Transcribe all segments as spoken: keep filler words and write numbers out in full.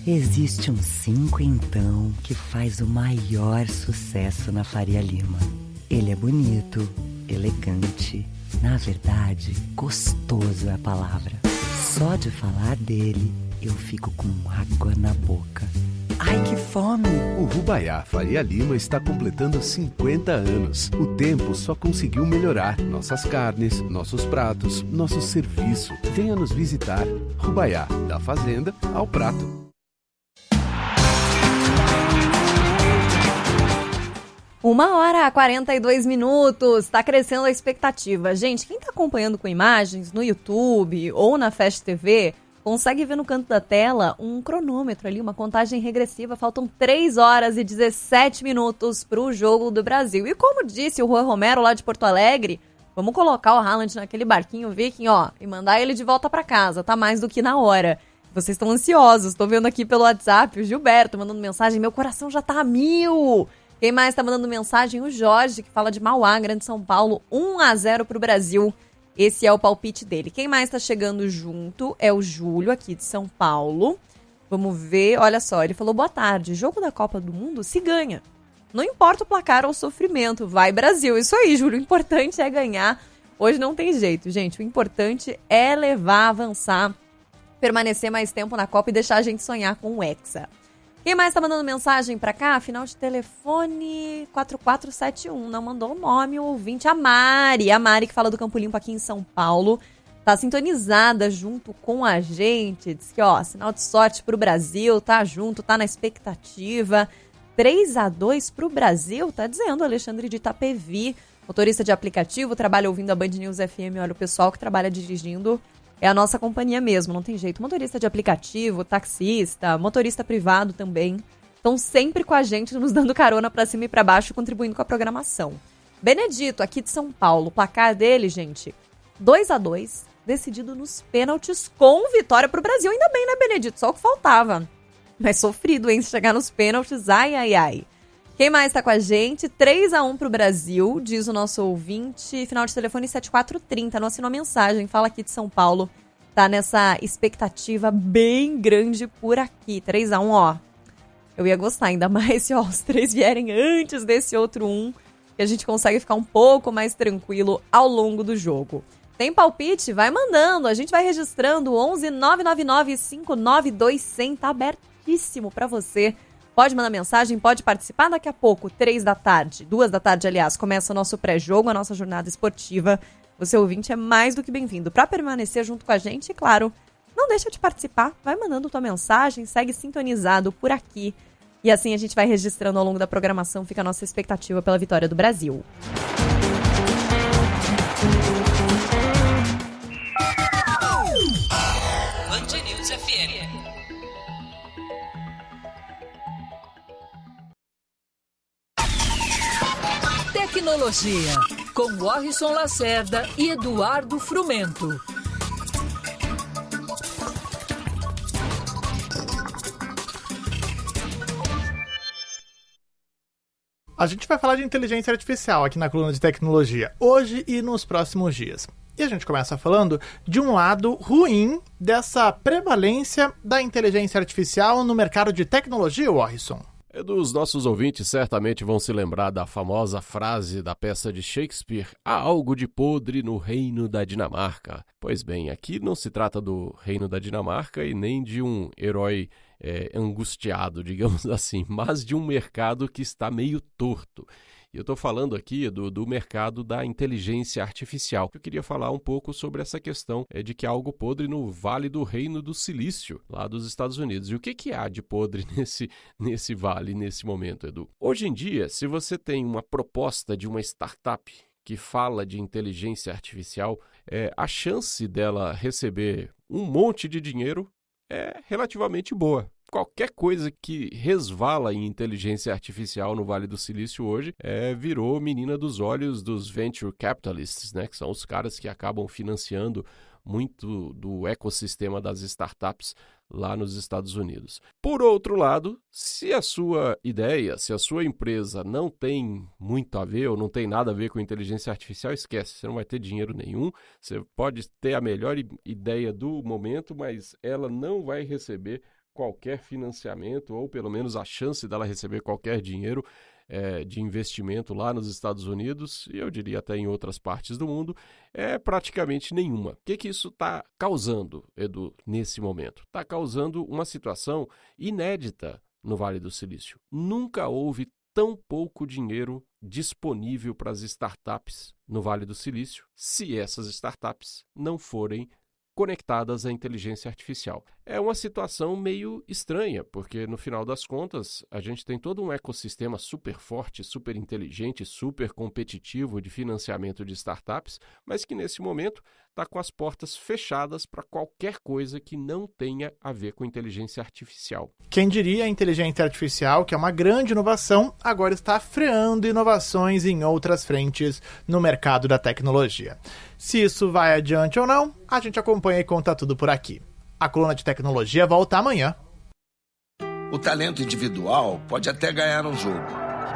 Existe um cinco então que faz o maior sucesso na Faria Lima. Ele é bonito, elegante, na verdade, gostoso é a palavra. Só de falar dele, eu fico com água na boca. Ai, que fome! O Rubaiá Faria Lima está completando cinquenta anos. O tempo só conseguiu melhorar nossas carnes, nossos pratos, nosso serviço. Venha nos visitar. Rubaiá, da fazenda ao prato. Uma hora e quarenta e dois minutos, tá crescendo a expectativa. Gente, quem tá acompanhando com imagens no YouTube ou na Fast T V, consegue ver no canto da tela um cronômetro ali, uma contagem regressiva. Faltam três horas e dezessete minutos pro jogo do Brasil. E como disse o Juan Romero lá de Porto Alegre, vamos colocar o Haaland naquele barquinho Viking, ó, e mandar ele de volta pra casa, tá mais do que na hora. Vocês estão ansiosos, tô vendo aqui pelo WhatsApp o Gilberto mandando mensagem, meu coração já tá a mil. Quem mais tá mandando mensagem? O Jorge, que fala de Mauá, Grande São Paulo, um a zero pro Brasil. Esse é o palpite dele. Quem mais tá chegando junto é o Júlio, aqui de São Paulo. Vamos ver, olha só, ele falou, boa tarde, jogo da Copa do Mundo se ganha. Não importa o placar ou o sofrimento, vai Brasil. Isso aí, Júlio, o importante é ganhar. Hoje não tem jeito, gente, o importante é levar, avançar, permanecer mais tempo na Copa e deixar a gente sonhar com o Hexa. Quem mais tá mandando mensagem pra cá? Final de telefone quatro quatro sete um. Não mandou o nome, o ouvinte. A Mari. A Mari, que fala do Campo Limpo aqui em São Paulo. Tá sintonizada junto com a gente. Diz que, ó, sinal de sorte pro Brasil. Tá junto, tá na expectativa. três a dois pro Brasil, tá dizendo Alexandre de Itapevi. Motorista de aplicativo, trabalha ouvindo a Band News F M. Olha, o pessoal que trabalha dirigindo é a nossa companhia mesmo, não tem jeito. Motorista de aplicativo, taxista, motorista privado também. Estão sempre com a gente, nos dando carona pra cima e pra baixo, contribuindo com a programação. Benedito, aqui de São Paulo. O placar dele, gente, dois a dois, decidido nos pênaltis com vitória pro Brasil. Ainda bem, né, Benedito? Só o que faltava. Mas sofrido, hein? Se chegar nos pênaltis, ai, ai, ai. Quem mais tá com a gente? três a um pro Brasil, diz o nosso ouvinte. Final de telefone sete quatro três zero. Não assinou a mensagem, fala aqui de São Paulo. Tá nessa expectativa bem grande por aqui. três a um, ó. Eu ia gostar ainda mais se ó, os três vierem antes desse outro um, que a gente consegue ficar um pouco mais tranquilo ao longo do jogo. Tem palpite? Vai mandando. A gente vai registrando onze nove nove nove cinco nove dois zero zero. Tá abertíssimo pra você. Pode mandar mensagem, pode participar. Daqui a pouco, três da tarde, duas da tarde, aliás, começa o nosso pré-jogo, a nossa jornada esportiva. O seu ouvinte é mais do que bem-vindo para permanecer junto com a gente. E, claro, não deixa de participar. Vai mandando tua mensagem, segue sintonizado por aqui. E assim a gente vai registrando ao longo da programação. Fica a nossa expectativa pela vitória do Brasil. Band News F M. Tecnologia, com Warrison Lacerda e Eduardo Frumento. A gente vai falar de inteligência artificial aqui na coluna de tecnologia, hoje e nos próximos dias. E a gente começa falando de um lado ruim dessa prevalência da inteligência artificial no mercado de tecnologia, Warrison. Edu, os nossos ouvintes certamente vão se lembrar da famosa frase da peça de Shakespeare: há algo de podre no reino da Dinamarca. Pois bem, aqui não se trata do reino da Dinamarca e nem de um herói é, angustiado, digamos assim, mas de um mercado que está meio torto. E eu estou falando aqui do, do mercado da inteligência artificial. Eu queria falar um pouco sobre essa questão é, de que há algo podre no Vale do Reino do Silício, lá dos Estados Unidos. E o que, que há de podre nesse, nesse vale, nesse momento, Edu? Hoje em dia, se você tem uma proposta de uma startup que fala de inteligência artificial, é, a chance dela receber um monte de dinheiro é relativamente boa. Qualquer coisa que resvala em inteligência artificial no Vale do Silício hoje é, virou menina dos olhos dos venture capitalists, né? Que são os caras que acabam financiando muito do ecossistema das startups lá nos Estados Unidos. Por outro lado, se a sua ideia, se a sua empresa não tem muito a ver ou não tem nada a ver com inteligência artificial, esquece, você não vai ter dinheiro nenhum, você pode ter a melhor ideia do momento, mas ela não vai receber qualquer financiamento, ou pelo menos a chance dela receber qualquer dinheiro é, de investimento lá nos Estados Unidos, e eu diria até em outras partes do mundo, é praticamente nenhuma. O que, que isso está causando, Edu, nesse momento? Está causando uma situação inédita no Vale do Silício. Nunca houve tão pouco dinheiro disponível para as startups no Vale do Silício, se essas startups não forem conectadas à inteligência artificial. É uma situação meio estranha, porque no final das contas a gente tem todo um ecossistema super forte, super inteligente, super competitivo de financiamento de startups, mas que nesse momento está com as portas fechadas para qualquer coisa que não tenha a ver com inteligência artificial. Quem diria a inteligência artificial, que é uma grande inovação, agora está freando inovações em outras frentes no mercado da tecnologia. Se isso vai adiante ou não, a gente acompanha e conta tudo por aqui. A coluna de tecnologia volta amanhã. O talento individual pode até ganhar um jogo.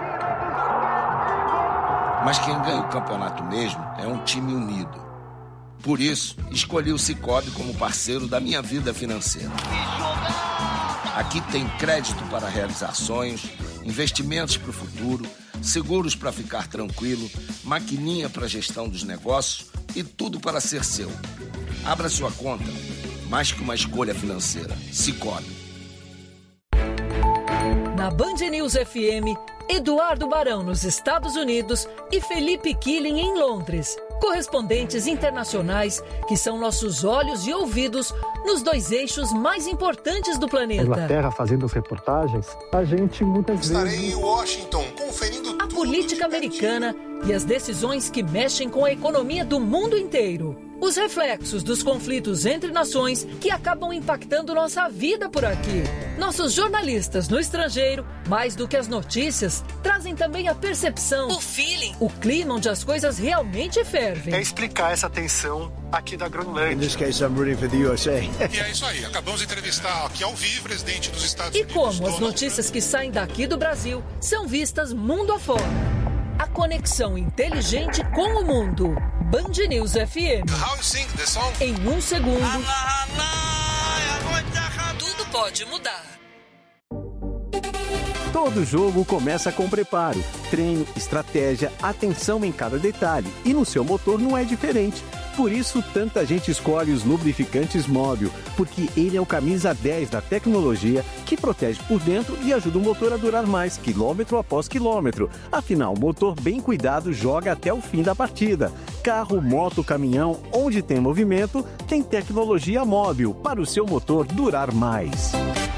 Mas quem ganha o campeonato mesmo é um time unido. Por isso, escolhi o Sicoob como parceiro da minha vida financeira. Aqui tem crédito para realizar sonhos, investimentos para o futuro, seguros para ficar tranquilo, maquininha para gestão dos negócios e tudo para ser seu. Abra sua conta, mais que uma escolha financeira. Sicoob. Na Band News F M, Eduardo Barão nos Estados Unidos e Felipe Killing em Londres. Correspondentes internacionais que são nossos olhos e ouvidos nos dois eixos mais importantes do planeta. Inglaterra fazendo as reportagens, a gente muitas Estarei vezes... em Washington conferindo A política americana e as decisões que mexem com a economia do mundo inteiro. Os reflexos dos conflitos entre nações que acabam impactando nossa vida por aqui. Nossos jornalistas no estrangeiro, mais do que as notícias, trazem também a percepção, o feeling, o clima onde as coisas realmente fervem. É explicar essa tensão aqui da Groenlândia. E é isso aí, acabamos de entrevistar aqui ao vivo o presidente dos Estados E Unidos. como as Donald notícias que saem daqui do Brasil são vistas mundo afora. A conexão inteligente com o mundo. Band News F M. How you sing the song? Em um segundo, tudo pode mudar. Todo jogo começa com preparo, treino, estratégia, atenção em cada detalhe. E no seu motor não é diferente. Por isso, tanta gente escolhe os lubrificantes Móbil, porque ele é o camisa dez da tecnologia que protege por dentro e ajuda o motor a durar mais, quilômetro após quilômetro. Afinal, o motor bem cuidado joga até o fim da partida. Carro, moto, caminhão, onde tem movimento, tem tecnologia Móbil para o seu motor durar mais.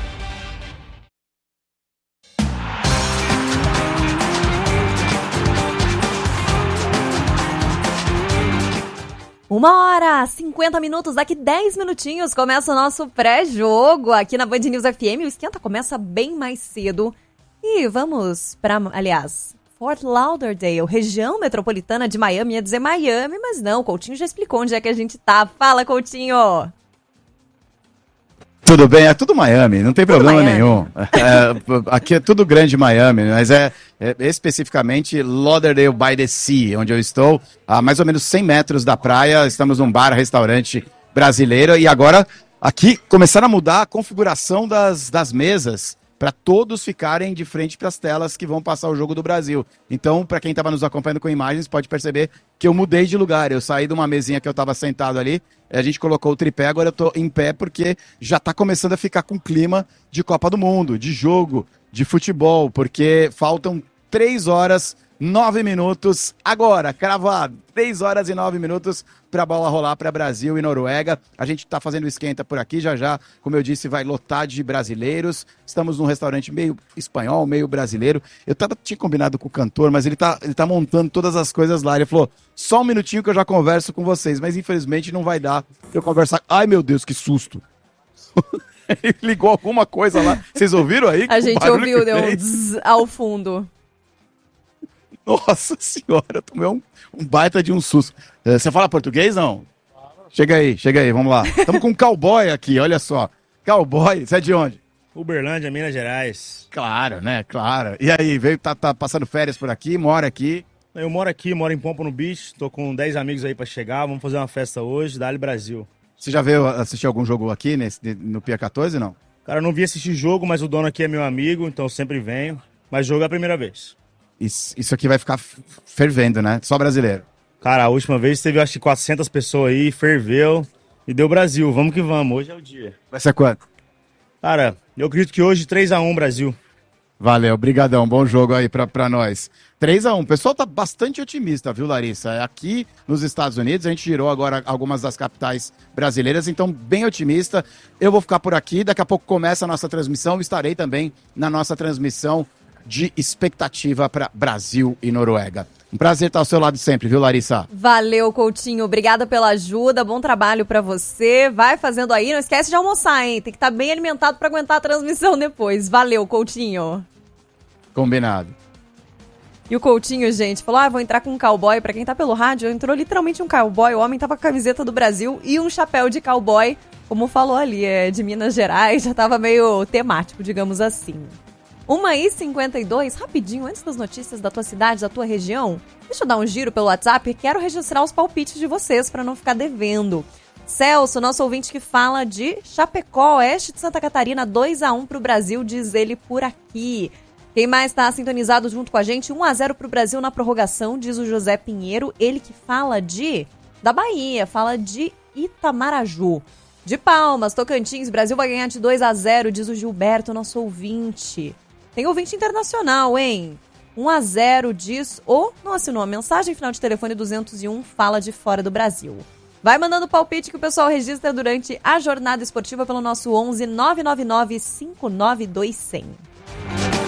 Uma hora, cinquenta minutos, daqui dez minutinhos começa o nosso pré-jogo aqui na Band News F M. O esquenta começa bem mais cedo. E vamos para, aliás, Fort Lauderdale, região metropolitana de Miami. Ia dizer Miami, mas não, o Coutinho já explicou onde é que a gente tá. Fala, Coutinho! Tudo bem, é tudo Miami, não tem Tudo problema Miami. nenhum. É, aqui é tudo grande Miami, mas é, é especificamente Lauderdale by the Sea, onde eu estou, a mais ou menos cem metros da praia. Estamos num bar, restaurante brasileiro, e agora aqui começaram a mudar a configuração das, das mesas para todos ficarem de frente para as telas que vão passar o jogo do Brasil. Então, para quem estava nos acompanhando com imagens, pode perceber que eu mudei de lugar. Eu saí de uma mesinha que eu estava sentado ali, a gente colocou o tripé, agora eu estou em pé porque já está começando a ficar com clima de Copa do Mundo, de jogo, de futebol, porque faltam três horas, nove minutos, agora, cravado, três horas e nove minutos para a bola rolar para Brasil e Noruega. A gente está fazendo esquenta por aqui, já já, como eu disse, vai lotar de brasileiros. Estamos num restaurante meio espanhol, meio brasileiro. Eu tava, tinha combinado com o cantor, mas ele tá, ele tá montando todas as coisas lá. Ele falou, só um minutinho que eu já converso com vocês, mas infelizmente não vai dar pra eu conversar. Ai, meu Deus, que susto! Ele ligou alguma coisa lá. Vocês ouviram aí? A O gente barulho ouviu, que deu um fez? zzz ao fundo. Nossa senhora, eu tomei um, um baita de um susto. Eh, Você fala português, não? Chega aí, chega aí, vamos lá. Estamos com um cowboy aqui, olha só. Cowboy, você é de onde? Uberlândia, Minas Gerais. Claro, né? Claro. E aí, veio, tá, tá passando férias por aqui, mora aqui? Eu moro aqui, moro em Pompano Beach, tô com dez amigos aí pra chegar, vamos fazer uma festa hoje, Dali Brasil. Você já veio assistir algum jogo aqui nesse, no Pier quatorze, não? Cara, eu não vim assistir jogo, mas o dono aqui é meu amigo, então eu sempre venho. Mas jogo é a primeira vez. Isso, isso aqui vai ficar fervendo, né? Só brasileiro. Cara, a última vez teve acho que quatrocentas pessoas aí, ferveu e deu Brasil. Vamos que vamos, hoje é o dia. Vai ser quanto? Cara, eu acredito que hoje três a um Brasil. Valeu, brigadão, bom jogo aí pra, pra nós. três a um, o pessoal tá bastante otimista, viu, Larissa? Aqui nos Estados Unidos, a gente girou agora algumas das capitais brasileiras, então bem otimista. Eu vou ficar por aqui, daqui a pouco começa a nossa transmissão, estarei também na nossa transmissão de expectativa para Brasil e Noruega. Um prazer estar ao seu lado sempre, viu, Larissa? Valeu, Coutinho. Obrigada pela ajuda. Bom trabalho pra você. Vai fazendo aí. Não esquece de almoçar, hein? Tem que estar bem alimentado pra aguentar a transmissão depois. Valeu, Coutinho. Combinado. E o Coutinho, gente, falou, ah, vou entrar com um cowboy. Pra quem tá pelo rádio, entrou literalmente um cowboy. O homem tava com a camiseta do Brasil e um chapéu de cowboy. Como falou ali, é de Minas Gerais. Já tava meio temático, digamos assim. uma e cinquenta e dois, rapidinho, antes das notícias da tua cidade, da tua região, deixa eu dar um giro pelo WhatsApp, quero registrar os palpites de vocês para não ficar devendo. Celso, nosso ouvinte que fala de Chapecó, oeste de Santa Catarina, dois a um pro Brasil, diz ele por aqui. Quem mais está sintonizado junto com a gente? um a zero pro Brasil na prorrogação, diz o José Pinheiro, ele que fala de... da Bahia, fala de Itamaraju. De Palmas, Tocantins, Brasil vai ganhar de dois a zero, diz o Gilberto, nosso ouvinte. Tem ouvinte internacional, hein? um a zero diz o... não assinou a mensagem, final de telefone duzentos e um, fala de fora do Brasil. Vai mandando o palpite que o pessoal registra durante a jornada esportiva pelo nosso onze nove nove nove cinco nove dois zero zero.